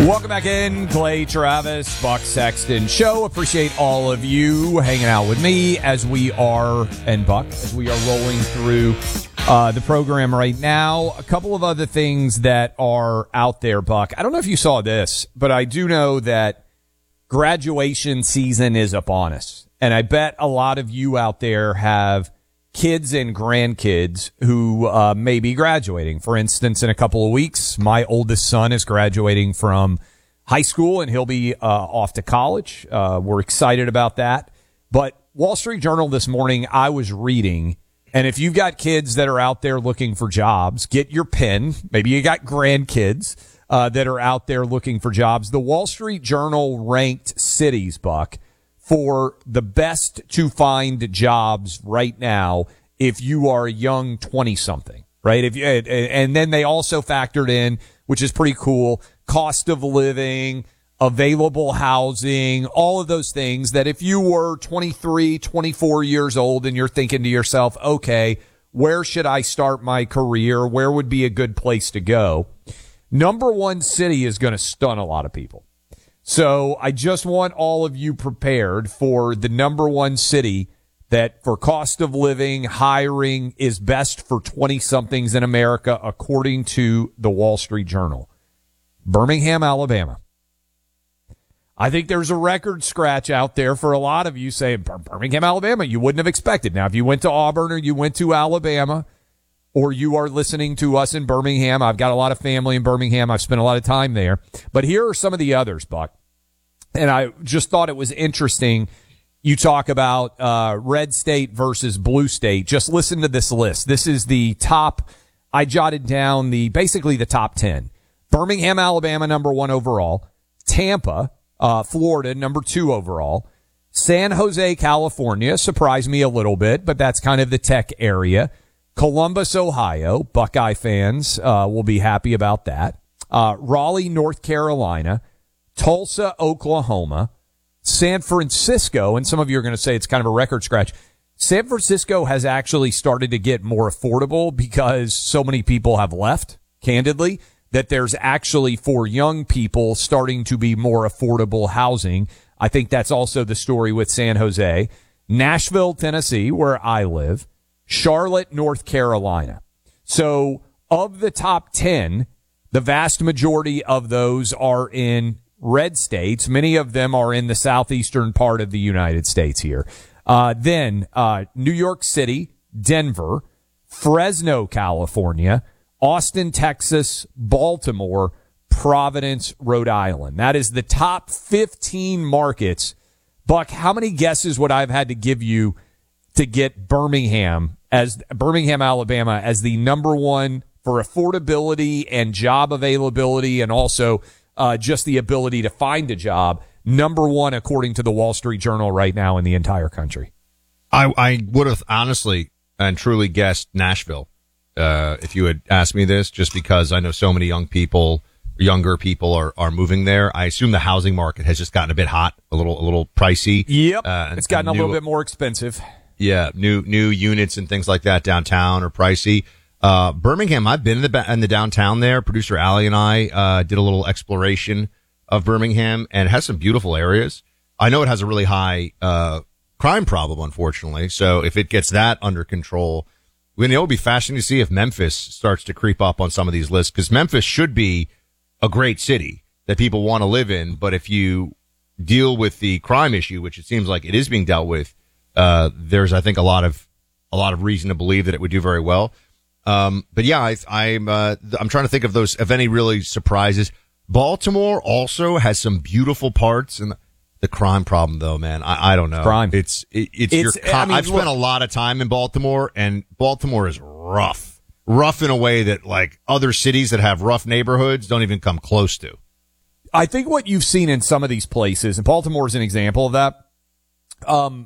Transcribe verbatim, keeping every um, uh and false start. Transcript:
Welcome back in, Clay Travis, Buck Sexton Show. Appreciate all of you hanging out with me as we are, and Buck, as we are rolling through uh, the program right now. A couple of other things that are out there, Buck. I don't know if you saw this, but I do know that graduation season is upon us. And I bet a lot of you out there have kids and grandkids who uh, may be graduating. For instance, in a couple of weeks, my oldest son is graduating from high school, and he'll be uh, off to college. Uh, we're excited about that. But Wall Street Journal this morning, I was reading, and if you've got kids that are out there looking for jobs, get your pen. Maybe you got grandkids uh, that are out there looking for jobs. The Wall Street Journal ranked cities, Buck, for the best to find jobs right now if you are a young twenty-something, right? If you, and then they also factored in, which is pretty cool, cost of living, available housing, all of those things that if you were twenty-three, twenty-four years old and you're thinking to yourself, okay, where should I start my career? Where would be a good place to go? Number one city is going to stun a lot of people. So I just want all of you prepared for the number one city that for cost of living, hiring is best for twenty-somethings in America, according to the Wall Street Journal. Birmingham, Alabama. I think there's a record scratch out there for a lot of you saying Birmingham, Alabama, you wouldn't have expected. Now, if you went to Auburn or you went to Alabama, or you are listening to us in Birmingham, I've got a lot of family in Birmingham. I've spent a lot of time there. But here are some of the others, Buck. And I just thought it was interesting. You talk about uh red state versus blue state. Just listen to this list. This is the top. I jotted down the basically the top ten. Birmingham, Alabama, number one overall. Tampa, uh Florida, number two overall. San Jose, California, surprised me a little bit, but that's kind of the tech area. Columbus, Ohio, Buckeye fans uh, will be happy about that. Uh, Raleigh, North Carolina, Tulsa, Oklahoma, San Francisco, and some of you are going to say it's kind of a record scratch. San Francisco has actually started to get more affordable because so many people have left, candidly, that there's actually for young people starting to be more affordable housing. I think that's also the story with San Jose. Nashville, Tennessee, where I live. Charlotte, North Carolina. So of the top ten, the vast majority of those are in red states. Many of them are in the southeastern part of the United States here. Uh, then uh, New York City, Denver, Fresno, California, Austin, Texas, Baltimore, Providence, Rhode Island. That is the top fifteen markets. Buck, how many guesses would I have had to give you to get Birmingham as Birmingham, Alabama as the number one for affordability and job availability and also uh, just the ability to find a job? Number one, according to the Wall Street Journal right now in the entire country. I, I would have honestly and truly guessed Nashville uh, if you had asked me this, just because I know so many young people, younger people are, are moving there. I assume the housing market has just gotten a bit hot, a little a little pricey. Yep, uh, it's gotten a new, little bit more expensive. Yeah, new new units and things like that downtown are pricey. Uh, Birmingham, I've been in the in the downtown there. Producer Allie and I uh, did a little exploration of Birmingham, and it has some beautiful areas. I know it has a really high uh crime problem, unfortunately. So if it gets that under control, I mean, it will be fascinating to see if Memphis starts to creep up on some of these lists, because Memphis should be a great city that people want to live in. But if you deal with the crime issue, which it seems like it is being dealt with, uh, there's, I think, a lot of, a lot of reason to believe that it would do very well. Um, but yeah, I, I'm, uh, I'm trying to think of those, of any really surprises. Baltimore also has some beautiful parts, and the crime problem, though, man, I, I don't know. Crime. It's, it, it's, It's- your, I mean, I've spent look- a lot of time in Baltimore, and Baltimore is rough. Rough in a way that, like, other cities that have rough neighborhoods don't even come close to. I think what you've seen in some of these places, and Baltimore is an example of that, um,